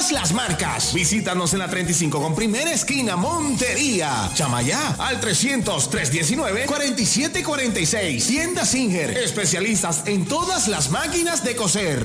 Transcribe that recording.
todas las marcas. Visítanos en la 35 con primera esquina, Montería. Llama ya al 300-319-4746. Tienda Singer, especialistas en todas las máquinas de coser.